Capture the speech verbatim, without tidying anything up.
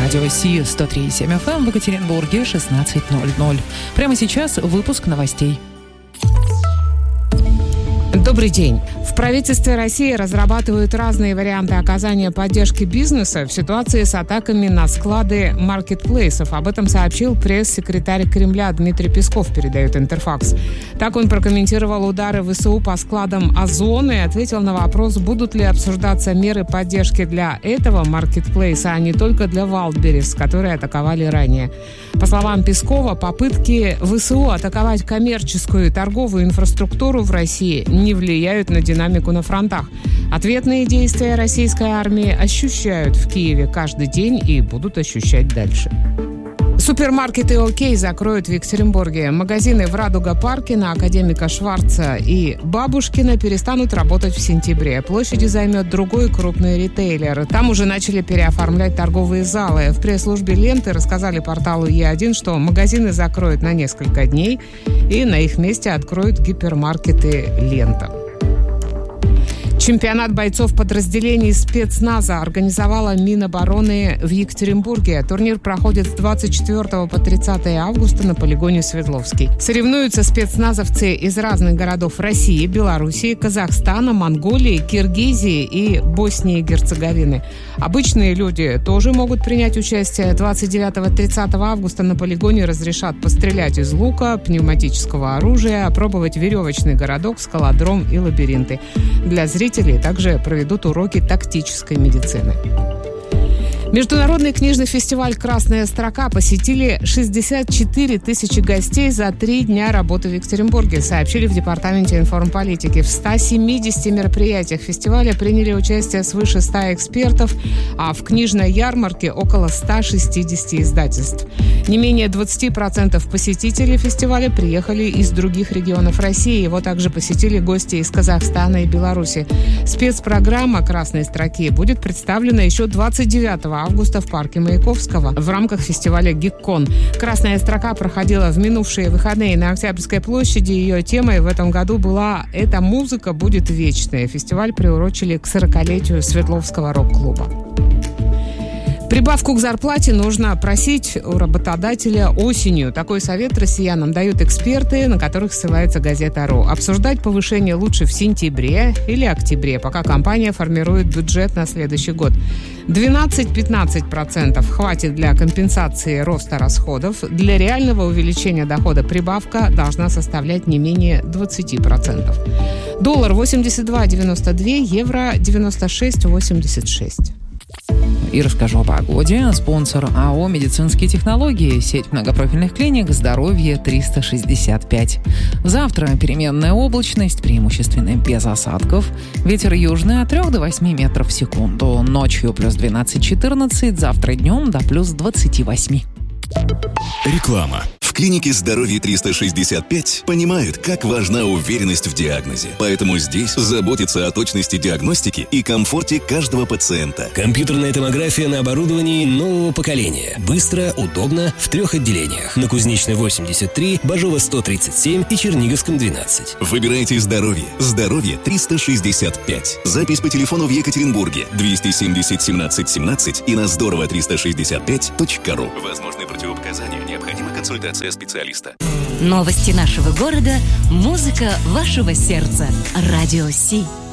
Радио Си сто три и семь эф эм в Екатеринбурге шестнадцать ноль ноль. Прямо сейчас выпуск новостей. Добрый день. В правительстве России разрабатывают разные варианты оказания поддержки бизнеса в ситуации с атаками на склады маркетплейсов. Об этом сообщил пресс-секретарь Кремля Дмитрий Песков, передает Интерфакс. Так он прокомментировал удары ВСУ по складам Озона и ответил на вопрос, будут ли обсуждаться меры поддержки для этого маркетплейса, а не только для Wildberries, которые атаковали ранее. По словам Пескова, попытки ВСУ атаковать коммерческую и торговую инфраструктуру в России не влияют на динамику на фронтах. Ответные действия российской армии ощущают в Киеве каждый день и будут ощущать дальше. Супермаркеты «Окей» закроют в Екатеринбурге. Магазины в Радуга-парке, на Академика Шварца и Бабушкина перестанут работать в сентябре. Площади займет другой крупный ритейлер. Там уже начали переоформлять торговые залы. В пресс-службе «Ленты» рассказали порталу Е один, что магазины закроют на несколько дней и на их месте откроют гипермаркеты «Лента». Чемпионат бойцов подразделений спецназа организовала Минобороны в Екатеринбурге. Турнир проходит с двадцать четвёртого по тридцатое августа на полигоне Свердловский. Соревнуются спецназовцы из разных городов России, Белоруссии, Казахстана, Монголии, Киргизии и Боснии и Герцеговины. Обычные люди тоже могут принять участие. двадцать девятого-тридцатого августа на полигоне разрешат пострелять из лука, пневматического оружия, опробовать веревочный городок, скалодром и лабиринты. Для зрителей также проведут уроки тактической медицины. Международный книжный фестиваль «Красная строка» посетили шестьдесят четыре тысячи гостей за три дня работы в Екатеринбурге, сообщили в Департаменте информполитики. В ста семидесяти мероприятиях фестиваля приняли участие свыше ста экспертов, а в книжной ярмарке около ста шестидесяти издательств. Не менее двадцати процентов посетителей фестиваля приехали из других регионов России. Его также посетили гости из Казахстана и Беларуси. Спецпрограмма «Красной строки» будет представлена еще двадцать девятого августа в парке Маяковского в рамках фестиваля «Гиккон». «Красная строка» проходила в минувшие выходные на Октябрьской площади. Ее темой в этом году была «Эта музыка будет вечная». Фестиваль приурочили к сорокалетию Свердловского рок-клуба. Прибавку к зарплате нужно просить у работодателя осенью. Такой совет россиянам дают эксперты, на которых ссылается газета «Ру». Обсуждать повышение лучше в сентябре или октябре, пока компания формирует бюджет на следующий год. двенадцать-пятнадцать процентов хватит для компенсации роста расходов. Для реального увеличения дохода прибавка должна составлять не менее двадцати процентов. Доллар восемьдесят два девяносто два, евро девяносто шесть восемьдесят шесть. И расскажу о погоде. Спонсор АО «Медицинские технологии», сеть многопрофильных клиник «Здоровье триста шестьдесят пять». Завтра переменная облачность, преимущественно без осадков. Ветер южный от трёх до восьми метров в секунду. Ночью плюс двенадцать-четырнадцать, завтра днем до плюс двадцати восьми. Реклама. В клинике «Здоровье триста шестьдесят пять» понимают, как важна уверенность в диагнозе. Поэтому здесь заботятся о точности диагностики и комфорте каждого пациента. Компьютерная томография на оборудовании нового поколения. Быстро, удобно, в трех отделениях. На Кузнечной восемьдесят три, Бажова сто тридцать семь и Черниговском двенадцать. Выбирайте «Здоровье». «Здоровье триста шестьдесят пять». Запись по телефону в Екатеринбурге двести семьдесят семнадцать семнадцать и на здорово триста шестьдесят пять точка ру. Возможны противопоказания. Необходима консультация специалиста. Новости нашего города. Музыка вашего сердца. Радио Си.